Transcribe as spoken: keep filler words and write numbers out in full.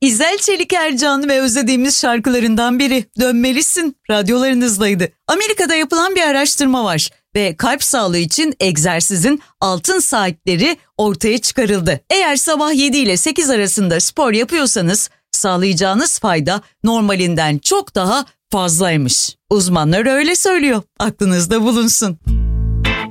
İzel Çelik Ercan ve özlediğimiz şarkılarından biri Dönmelisin radyolarınızdaydı. Amerika'da yapılan bir araştırma var ve kalp sağlığı için egzersizin altın saatleri ortaya çıkarıldı. Eğer sabah yedi ile sekiz arasında spor yapıyorsanız sağlayacağınız fayda normalinden çok daha fazlaymış. Uzmanlar öyle söylüyor. Aklınızda bulunsun.